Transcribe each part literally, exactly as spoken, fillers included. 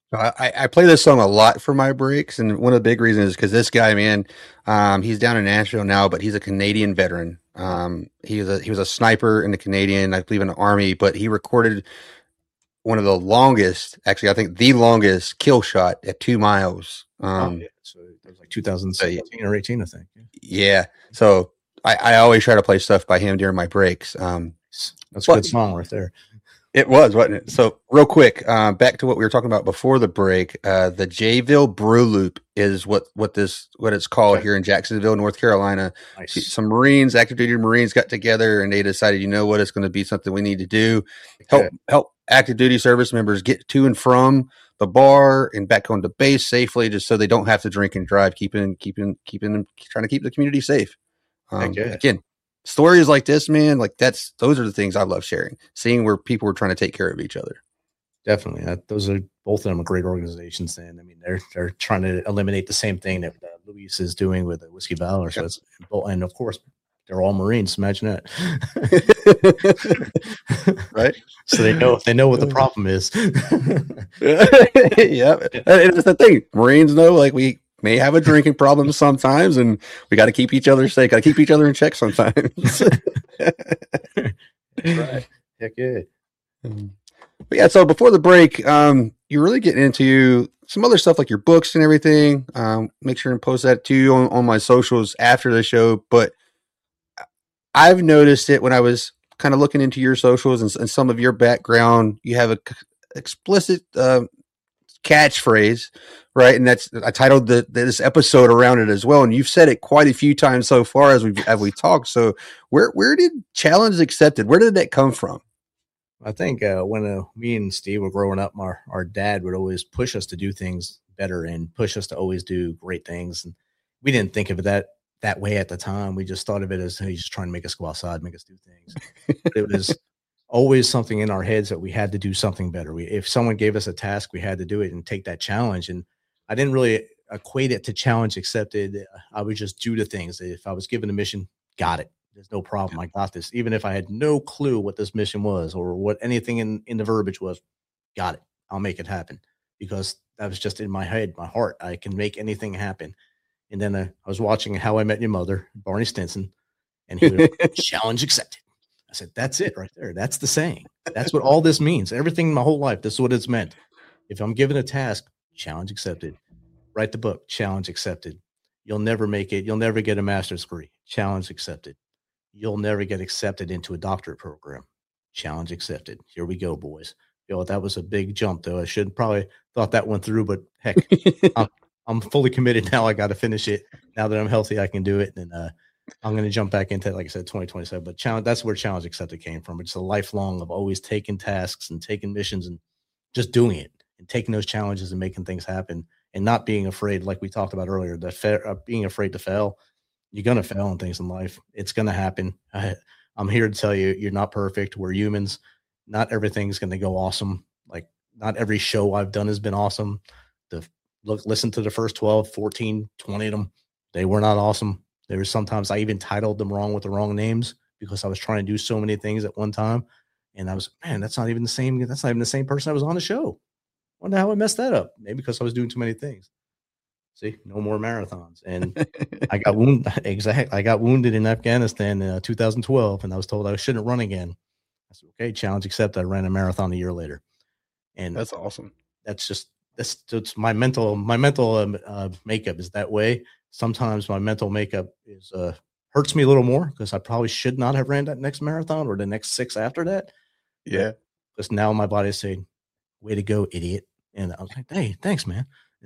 I, I play this song a lot for my breaks, and one of the big reasons is because this guy, man, um, he's down in Nashville now, but he's a Canadian veteran. Oh, Um, he was a he was a sniper in the Canadian, I believe, in the Army, but he recorded one of the longest, actually, I think the longest kill shot at two miles. oh Um, yeah. So that was like so twenty seventeen or eighteen, I think. Yeah. yeah, so I, I always try to play stuff by him during my breaks. Um, That's a but good song right there. it was, wasn't it? So, real quick, uh, back to what we were talking about before the break. Uh, the Jayville Brew Loop is what what this what it's called Okay. here in Jacksonville, North Carolina. Nice. Some Marines, active duty Marines, got together and they decided, you know what, it's going to be something we need to do. Okay. Help help active duty service members get to and from the bar and back home to base safely, just so they don't have to drink and drive. Keeping keeping keeping them trying to keep the community safe. Heck Um, yeah. again, stories like this, man, like that's those are the things I love sharing. Seeing where people are trying to take care of each other. Definitely. That, those are both of them are great organizations. And I mean, they're they're trying to eliminate the same thing that uh, Luis is doing with the Whiskey Valor. So it's and of course they're all Marines. Imagine that. Right. So they know they know what the problem is. Yeah, it's the thing. Marines know, like we may have a drinking problem sometimes, and we got to keep each other safe. Got to keep each other in check sometimes. Right. Heck yeah. But yeah, so before the break, um, you're really getting into some other stuff like your books and everything. Um, make sure and post that to you on, on my socials after the show. But I've noticed it when I was kind of looking into your socials and, and some of your background. You have a c- explicit uh, catchphrase, right? And that's I titled the, this episode around it as well. And you've said it quite a few times so far as we as we talked. So where where did challenge accepted? Where did that come from? I think uh, when uh, me and Steve were growing up, our, our dad would always push us to do things better and push us to always do great things. And we didn't think of it that that way at the time. We just thought of it as, hey, he's just trying to make us go outside, make us do things. But it was always something in our heads that we had to do something better. We, if someone gave us a task, we had to do it and take that challenge. And I didn't really equate it to challenge accepted. I would just do the things. If I was given a mission, got it. There's no problem. I got this. Even if I had no clue what this mission was or what anything in, in the verbiage was, got it. I'll make it happen because that was just in my head, my heart. I can make anything happen. And then uh, I was watching How I Met Your Mother, Barney Stinson, and he was challenge accepted. I said, that's it right there. That's the saying. That's what all this means. Everything in my whole life, this is what it's meant. If I'm given a task, challenge accepted. Write the book, challenge accepted. You'll never make it. You'll never get a master's degree, challenge accepted. You'll never get accepted into a doctorate program. Challenge accepted. Here we go, boys. You know, that was a big jump, though. I should probably thought that went through, but heck, I'm, I'm fully committed now. I got to finish it. Now that I'm healthy, I can do it. And uh, I'm going to jump back into it, like I said, twenty twenty-seven. But challenge, that's where challenge accepted came from. It's a lifelong of always taking tasks and taking missions and just doing it and taking those challenges and making things happen and not being afraid, like we talked about earlier, that fa- uh, being afraid to fail. You're going to fail on things in life. It's going to happen. I, I'm here to tell you, you're not perfect. We're humans. Not everything's going to go awesome. Like not every show I've done has been awesome. The look, listen to the first twelve, fourteen, twenty of them. They were not awesome. There were sometimes I even titled them wrong with the wrong names because I was trying to do so many things at one time. And I was, man, that's not even the same. That's not even the same person I was on the show. Wonder how I messed that up. Maybe because I was doing too many things. See, no more marathons. And I got wounded. Exactly. I got wounded in Afghanistan in uh, two thousand twelve, and I was told I shouldn't run again. I said, okay, challenge accepted. I ran a marathon a year later. And That's awesome. That's just, that's, that's my mental, my mental um, uh, makeup is that way. Sometimes my mental makeup is, uh, hurts me a little more because I probably should not have ran that next marathon or the next six after that. Yeah. Because now my body is saying, way to go, idiot. And I was like, hey, thanks, man.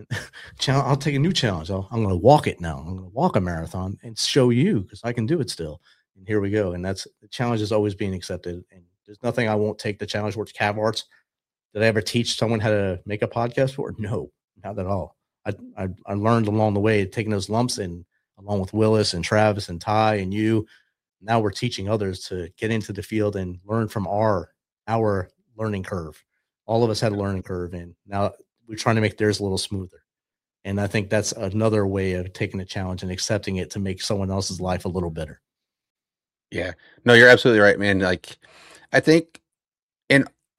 I'll take a new challenge. I'll, I'm going to walk it now. I'm going to walk a marathon and show you because I can do it still. And here we go. And that's the challenge is always being accepted. And there's nothing I won't take the challenge towards Cav Arts. Did I ever teach someone how to make a podcast for? No, not at all. I, I, I learned along the way, taking those lumps and along with Willis and Travis and Ty and you. Now we're teaching others to get into the field and learn from our, our learning curve. All of us had a learning curve. And now we're trying to make theirs a little smoother. And I think that's another way of taking a challenge and accepting it to make someone else's life a little better. Yeah, no, you're absolutely right, man. Like, I think in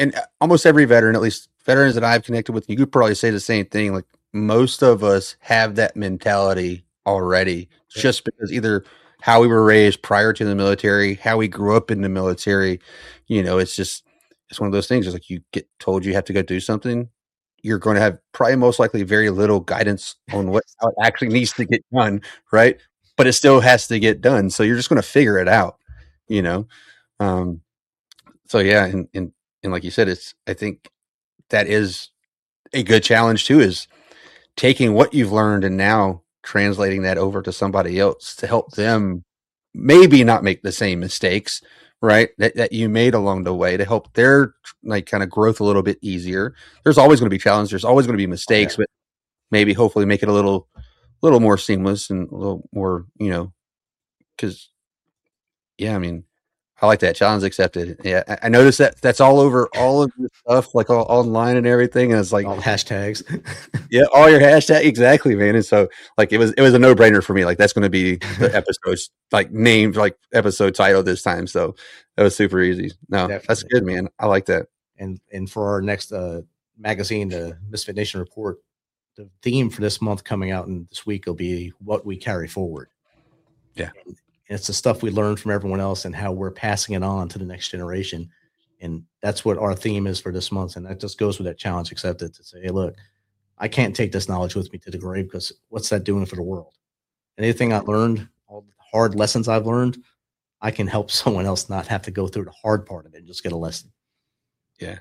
and almost every veteran, at least veterans that I've connected with, you could probably say the same thing. Like most of us have that mentality already, yeah. just because either how we were raised prior to the military, how we grew up in the military, you know, it's just, it's one of those things. It's like you get told you have to go do something. You're going to have probably most likely very little guidance on what how it actually needs to get done. Right. But it still has to get done. So you're just going to figure it out, you know? Um, so yeah. And, and, and like you said, it's, I think that is a good challenge too, is taking what you've learned and now translating that over to somebody else to help them maybe not make the same mistakes, right? That, that you made along the way, to help their like kind of growth a little bit easier. There's always going to be challenges. There's always going to be mistakes, okay. but maybe hopefully make it a little, little more seamless and a little more, you know, cause yeah, I mean, I like that challenge accepted. Yeah. I, I noticed that that's all over all of your stuff, like all online and everything. And it's like all hashtags. Yeah. All your hashtags. Exactly, man. And so like, it was, it was a no brainer for me. Like that's going to be the episode's like named like episode title this time. So that was super easy. No, Definitely. That's good, man. I like that. And, and for our next uh, magazine, the Misfit Nation Report, the theme for this month coming out and this week will be what we carry forward. Yeah. And it's the stuff we learned from everyone else and how we're passing it on to the next generation. And that's what our theme is for this month. And that just goes with that challenge accepted to say, hey, look, I can't take this knowledge with me to the grave, because what's that doing for the world? Anything I learned, all the hard lessons I've learned, I can help someone else not have to go through the hard part of it and just get a lesson. Yeah.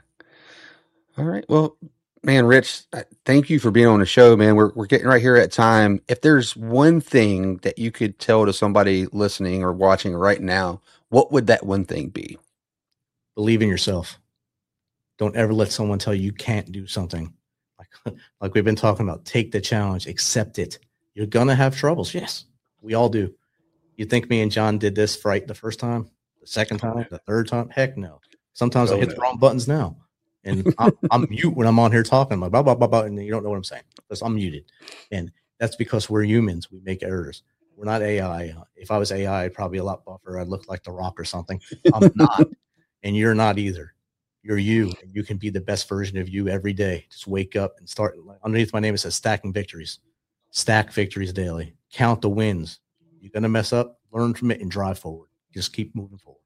All right. Well, man, Rich, thank you for being on the show, man. We're we're getting right here at time. If there's one thing that you could tell to somebody listening or watching right now, what would that one thing be? Believe in yourself. Don't ever let someone tell you you can't do something. Like, like we've been talking about, take the challenge, accept it. You're going to have troubles. Yes, we all do. You think me and John did this right the first time, the second time, the third time? Heck no. Sometimes oh, I hit no. the wrong buttons now. And I'm, I'm mute when I'm on here talking. I'm like, blah, blah, blah, blah, and you don't know what I'm saying because I'm muted. And that's because we're humans. We make errors. We're not A I. If I was A I, I'd probably be a lot buffer. I'd look like The Rock or something. I'm not. And you're not either. You're you. And you can be the best version of you every day. Just wake up and start. Underneath my name, it says stacking victories. Stack victories daily. Count the wins. You're going to mess up. Learn from it and drive forward. Just keep moving forward.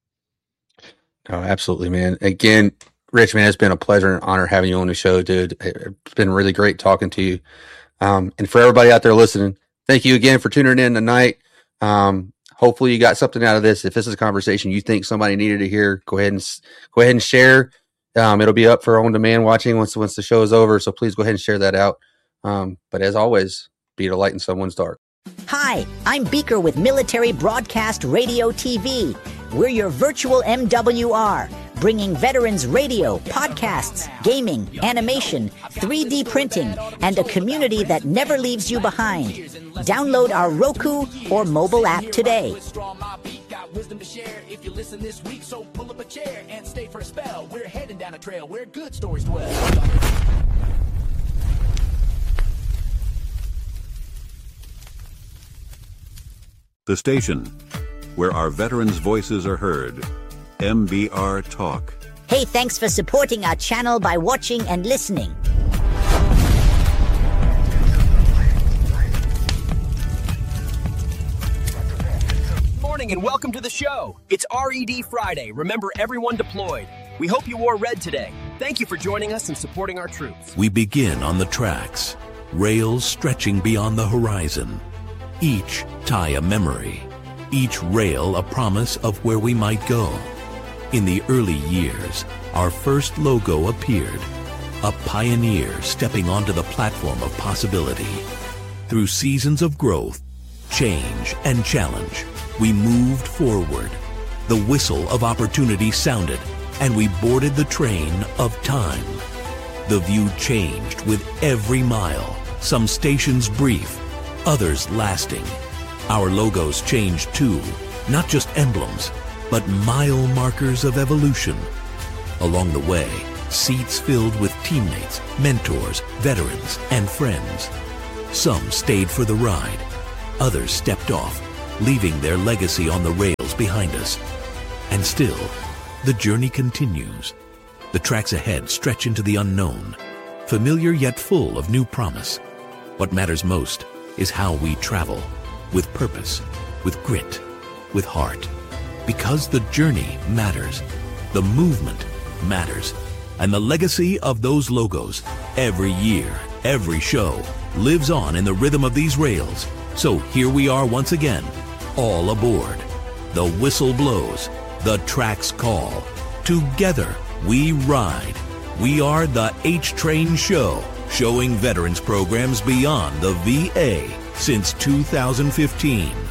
Oh, absolutely, man. Again, Rich, man, it's been a pleasure and honor having you on the show, dude. It's been really great talking to you. Um, and for everybody out there listening, thank you again for tuning in tonight. Um, hopefully you got something out of this. If this is a conversation you think somebody needed to hear, go ahead and go ahead and share. Um, it'll be up for on demand watching once once the show is over. So please go ahead and share that out. Um, but as always, be the light in someone's dark. Hi, I'm Beaker with Military Broadcast Radio T V. We're your virtual M W R, bringing veterans radio, podcasts, gaming, animation, three D printing, and a community that never leaves you behind. Download our Roku or mobile app today. Wisdom to share if you listen this week, so pull up a chair and stay for a spell. We're heading down a trail where good stories dwell. The station where our veterans' voices are heard. M B R Talk. Hey, thanks for supporting our channel by watching and listening. Morning and welcome to the show. It's R E D Friday. Remember, everyone deployed. We hope you wore red today. Thank you for joining us and supporting our troops. We begin on the tracks, rails stretching beyond the horizon. Each tie a memory, each rail a promise of where we might go. In the early years, our first logo appeared, a pioneer stepping onto the platform of possibility. Through seasons of growth, change, and challenge, we moved forward. The whistle of opportunity sounded, and we boarded the train of time. The view changed with every mile, some stations brief, others lasting. Our logos changed too, not just emblems, but mile markers of evolution. Along the way, seats filled with teammates, mentors, veterans, and friends. Some stayed for the ride, others stepped off, leaving their legacy on the rails behind us. And still, the journey continues. The tracks ahead stretch into the unknown, familiar yet full of new promise. What matters most is how we travel, with purpose, with grit, with heart. Because the journey matters, the movement matters, and the legacy of those logos, every year, every show, lives on in the rhythm of these rails. So here we are once again, all aboard. The whistle blows, the tracks call. Together we ride. We are the H-Train Show, showing veterans programs beyond the V A since two thousand fifteen.